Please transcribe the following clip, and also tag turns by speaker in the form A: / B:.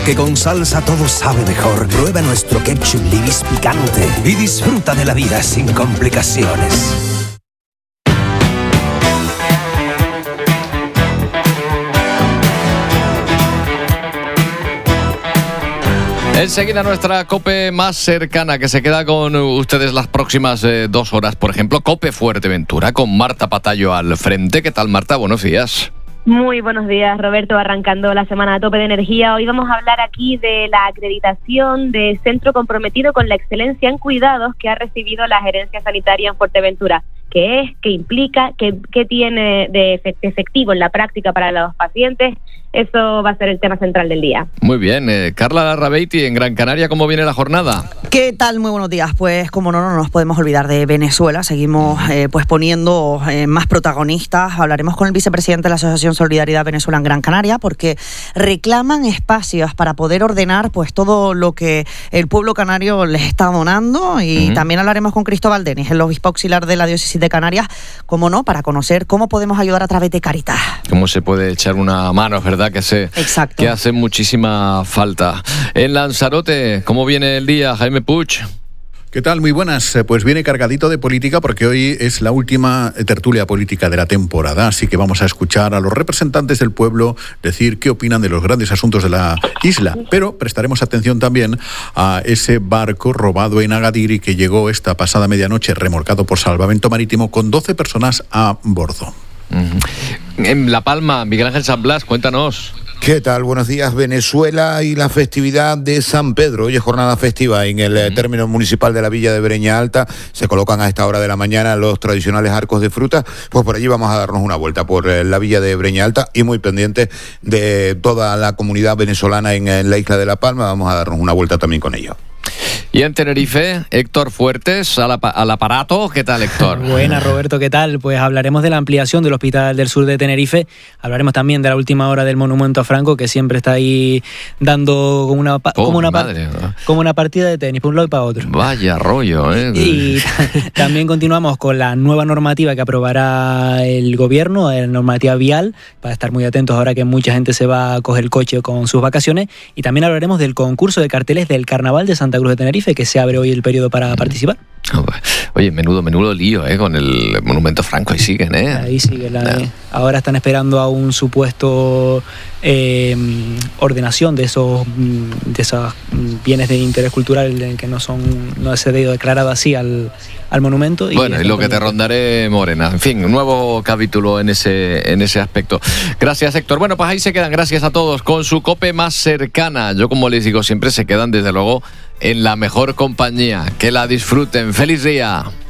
A: porque con salsa todo sabe mejor. Prueba nuestro ketchup Libis picante y disfruta de la vida sin complicaciones.
B: Enseguida nuestra COPE más cercana, que se queda con ustedes las próximas 2 horas. Por ejemplo, COPE Fuerteventura, con Marta Patallo al frente. ¿Qué tal, Marta? Buenos días.
C: Muy buenos días, Roberto. Arrancando la semana a tope de energía, hoy vamos a hablar aquí de la acreditación de centro comprometido con la excelencia en cuidados que ha recibido la Gerencia Sanitaria en Fuerteventura. ¿Qué es? ¿Qué implica? ¿Qué tiene de efectivo en la práctica para los pacientes? Eso va a ser el tema central del día.
B: Muy bien. Carla Larrabeiti, en Gran Canaria, ¿cómo viene la jornada?
D: ¿Qué tal? Muy buenos días. Pues como no nos podemos olvidar de Venezuela. Seguimos poniendo más protagonistas. Hablaremos con el vicepresidente de la Asociación Solidaridad Venezuela en Gran Canaria, porque reclaman espacios para poder ordenar pues todo lo que el pueblo canario les está donando. Y también hablaremos con Cristóbal Denis, el obispo auxiliar de la diócesis de Canarias, como no, para conocer cómo podemos ayudar a través de Caritas.
B: Cómo se puede echar una mano, es verdad que hace muchísima falta. En Lanzarote, ¿cómo viene el día, Jaime Puig?
E: ¿Qué tal? Muy buenas. Pues viene cargadito de política porque hoy es la última tertulia política de la temporada, así que vamos a escuchar a los representantes del pueblo decir qué opinan de los grandes asuntos de la isla, pero prestaremos atención también a ese barco robado en Agadir y que llegó esta pasada medianoche remolcado por Salvamento Marítimo con 12 personas a bordo.
B: En La Palma, Miguel Ángel San Blas, cuéntanos.
F: ¿Qué tal? Buenos días. Venezuela y la festividad de San Pedro. Hoy es jornada festiva en el término municipal de la Villa de Breña Alta. Se colocan a esta hora de la mañana los tradicionales arcos de fruta. Pues por allí vamos a darnos una vuelta por la Villa de Breña Alta y muy pendientes de toda la comunidad venezolana en la isla de La Palma. Vamos a darnos una vuelta también con ellos.
B: Y en Tenerife, Héctor Fuertes, al aparato. ¿Qué tal, Héctor?
G: Buenas, Roberto, ¿qué tal? Pues hablaremos de la ampliación del Hospital del Sur de Tenerife. Hablaremos también de la última hora del monumento a Franco, que siempre está ahí dando como una partida de tenis, por un lado y para otro.
B: Vaya rollo, ¿eh?
G: Y también continuamos con la nueva normativa que aprobará el gobierno, la normativa vial, para estar muy atentos ahora que mucha gente se va a coger el coche con sus vacaciones. Y también hablaremos del concurso de carteles del Carnaval de Santa Cruz de Tenerife, que se abre hoy el periodo para participar.
B: Oye, menudo lío, con el monumento Franco, ahí siguen,
G: Ahí sigue. Ahora están esperando a un supuesto ordenación de esos bienes de interés cultural que no se ha declarado así al monumento. Y
B: lo que te rondaré, Morena. En fin, un nuevo capítulo en ese aspecto. Gracias, Héctor. Bueno, pues ahí se quedan. Gracias a todos con su COPE más cercana. Yo, como les digo, siempre se quedan, desde luego, en la mejor compañía. Que la disfruten. ¡Feliz día!